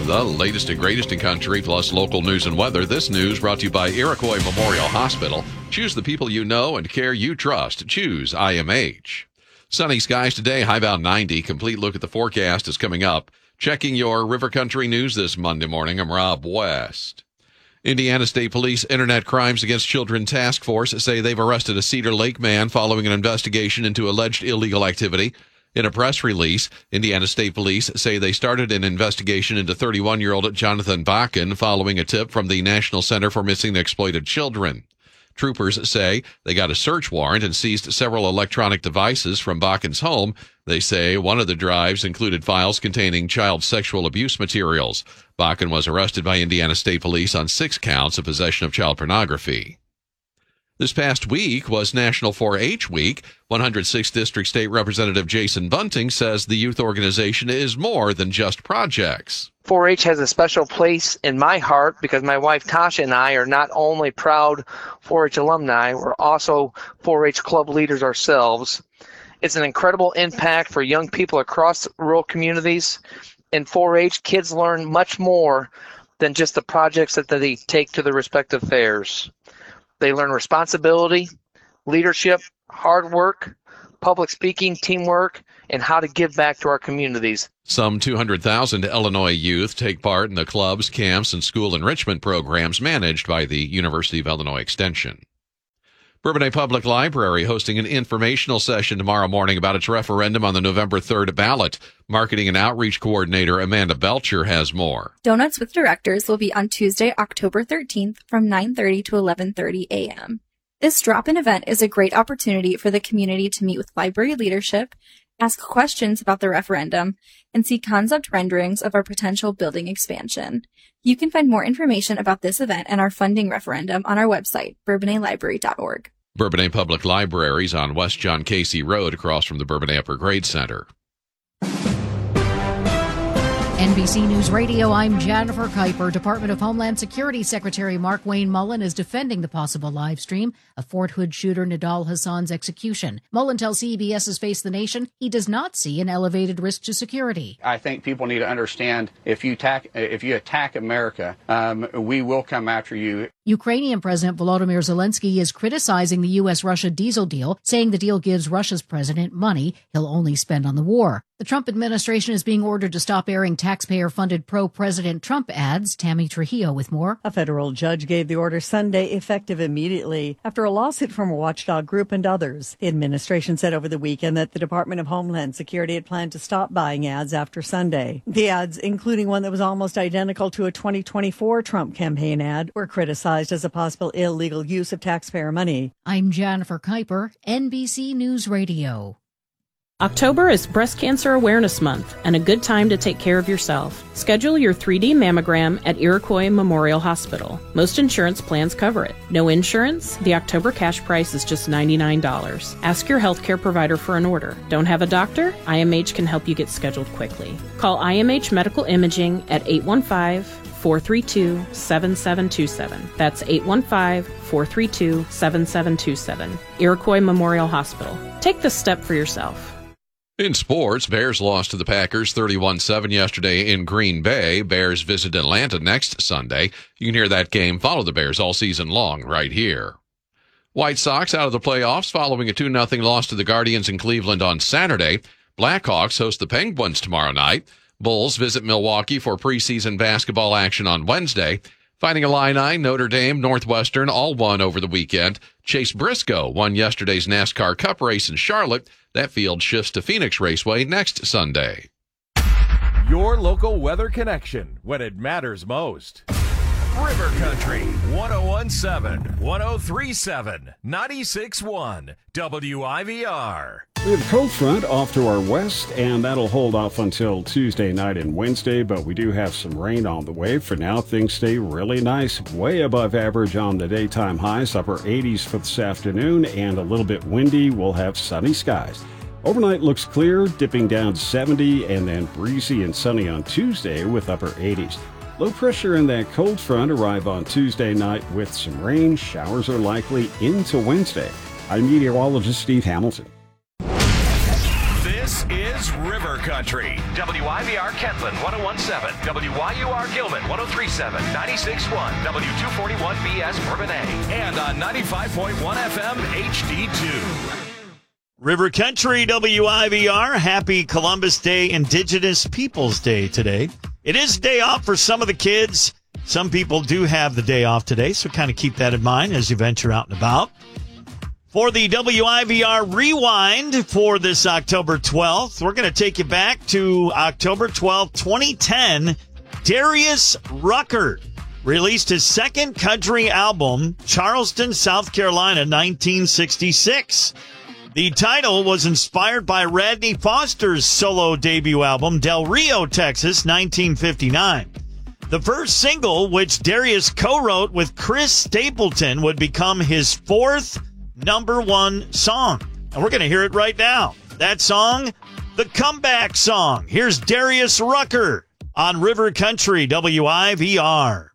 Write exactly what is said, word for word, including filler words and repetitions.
the latest and greatest in country, plus local news and weather. This news brought to you by Iroquois Memorial Hospital. Choose the people you know and care you trust. Choose I M H. Sunny skies today, high about ninety. Complete look at the forecast is coming up. Checking your River Country news this Monday morning, I'm Rob West. Indiana State Police Internet Crimes Against Children Task Force say they've arrested a Cedar Lake man following an investigation into alleged illegal activity. In a press release, Indiana State Police say they started an investigation into thirty-one-year-old Jonathan Bakken following a tip from the National Center for Missing and Exploited Children. Troopers say they got a search warrant and seized several electronic devices from Bakken's home. They say one of the drives included files containing child sexual abuse materials. Bakken was arrested by Indiana State Police on six counts of possession of child pornography. This past week was National four H Week. one hundred sixth District State Representative Jason Bunting says the youth organization is more than just projects. four H has a special place in my heart because my wife Tasha and I are not only proud four H alumni, we're also four H club leaders ourselves. It's an incredible impact for young people across rural communities. In four H, kids learn much more than just the projects that they take to their respective fairs. They learn responsibility, leadership, hard work, public speaking, teamwork, and how to give back to our communities. Some two hundred thousand Illinois youth take part in the clubs, camps, and school enrichment programs managed by the University of Illinois Extension. Bourbonnais Public Library hosting an informational session tomorrow morning about its referendum on the November third ballot. Marketing and Outreach Coordinator Amanda Belcher has more. Donuts with Directors will be on Tuesday, October thirteenth from nine thirty to eleven thirty a.m. This drop-in event is a great opportunity for the community to meet with library leadership, ask questions about the referendum, and see concept renderings of our potential building expansion. You can find more information about this event and our funding referendum on our website, bourbonnais library dot org. Bourbonnais Public Libraries on West John Casey Road across from the Bourbonnais Upper Grade Center. N B C News Radio, I'm Jennifer Kuiper. Department of Homeland Security Secretary Mark Wayne Mullen is defending the possible live stream of Fort Hood shooter Nidal Hassan's execution. Mullen tells C B S's Face the Nation he does not see an elevated risk to security. I think people need to understand if you attack, if you attack America, um, we will come after you. Ukrainian President Volodymyr Zelensky is criticizing the U S Russia diesel deal, saying the deal gives Russia's president money he'll only spend on the war. The Trump administration is being ordered to stop airing taxpayer-funded pro-President Trump ads. Tammy Trujillo with more. A federal judge gave the order Sunday, effective immediately, after a lawsuit from a watchdog group and others. The administration said over the weekend that the Department of Homeland Security had planned to stop buying ads after Sunday. The ads, including one that was almost identical to a twenty twenty-four Trump campaign ad, were criticized as a possible illegal use of taxpayer money. I'm Jennifer Kuiper, N B C News Radio. October is Breast Cancer Awareness Month and a good time to take care of yourself. Schedule your three D mammogram at Iroquois Memorial Hospital. Most insurance plans cover it. No insurance? The October cash price is just ninety-nine dollars. Ask your healthcare provider for an order. Don't have a doctor? I M H can help you get scheduled quickly. Call I M H Medical Imaging at eight one five, four three two, seven seven two seven. That's eight one five, four three two, seven seven two seven. Iroquois Memorial Hospital. Take this step for yourself. In sports, Bears lost to the Packers thirty-one seven yesterday in Green Bay. Bears visit Atlanta next Sunday. You can hear that game, follow the Bears all season long right here. White Sox out of the playoffs following a two nothing loss to the Guardians in Cleveland on Saturday. Blackhawks host the Penguins tomorrow night. Bulls visit Milwaukee for preseason basketball action on Wednesday. Fighting Illini, Notre Dame, Northwestern all won over the weekend. Chase Briscoe won yesterday's NASCAR Cup race in Charlotte. That field shifts to Phoenix Raceway next Sunday. Your local weather connection when it matters most. River Country, one oh one point seven, one oh three point seven, ninety-six point one, W I V R. We have a cold front off to our west, and that'll hold off until Tuesday night and Wednesday, but we do have some rain on the way. For now, things stay really nice, way above average on the daytime highs, upper eighties for this afternoon, and a little bit windy. We'll have sunny skies. Overnight looks clear, dipping down to seventy, and then breezy and sunny on Tuesday with upper eighties. Low pressure and that cold front arrive on Tuesday night with some rain. Showers are likely into Wednesday. I'm meteorologist Steve Hamilton. This is is River Country. W I V R Kentland one oh one point seven, W Y U R Gilman one oh three point seven, ninety-six point one, W two forty-one B S Bourbonnais, And on ninety-five point one F M H D two. River Country, W I V R. Happy Columbus Day, Indigenous Peoples Day today. It is a day off for some of the kids. Some people do have the day off today, so kind of keep that in mind as you venture out and about. For the W I V R Rewind for this October twelfth, we're going to take you back to October twelfth, twenty ten. Darius Rucker released his second country album, Charleston, South Carolina, nineteen sixty-six. The title was inspired by Radney Foster's solo debut album, Del Rio, Texas, nineteen fifty-nine. The first single, which Darius co-wrote with Chris Stapleton, would become his fourth number one song. And we're going to hear it right now. That song, The Comeback Song. Here's Darius Rucker on River Country, W I V R.